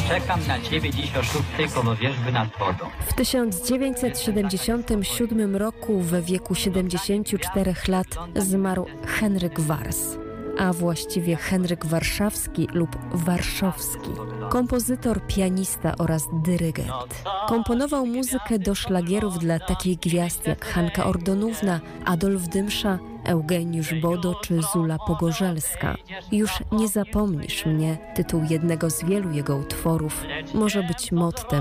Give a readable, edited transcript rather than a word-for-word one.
Czekam na ciebie dziś o 6 koło wierzby nad wodą. W 1977 roku w wieku 74 lat zmarł Henryk Wars, a właściwie Henryk Warszawski lub Warszawski. Kompozytor, pianista oraz dyrygent. Komponował muzykę do szlagierów dla takich gwiazd jak Hanka Ordonówna, Adolf Dymsza, Eugeniusz Bodo czy Zula Pogorzelska. Już nie zapomnisz mnie, tytuł jednego z wielu jego utworów, może być mottem